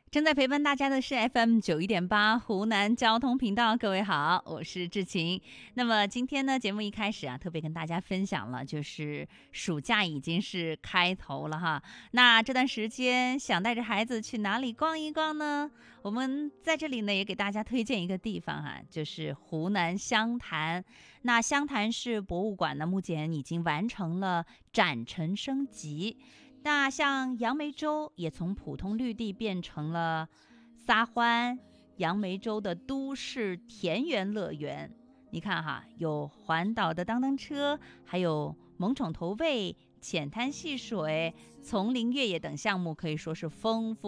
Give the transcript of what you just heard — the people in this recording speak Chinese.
正在陪伴大家的是 FM91.8湖南交通频道，各位好，我是志晴。那么今天呢，节目一开始特别跟大家分享了，就是暑假已经是开头了哈。那这段时间想带着孩子去哪里逛一逛呢？我们在这里呢也给大家推荐一个地方就是湖南湘潭。那湘潭市博物馆呢，目前已经完成了展陈升级。那像杨梅洲也从普通绿地变成了撒欢杨梅洲的都市田园乐园。你看有环岛的当当车，还有萌宠投喂、浅滩戏水、丛林越野等项目，可以说是丰富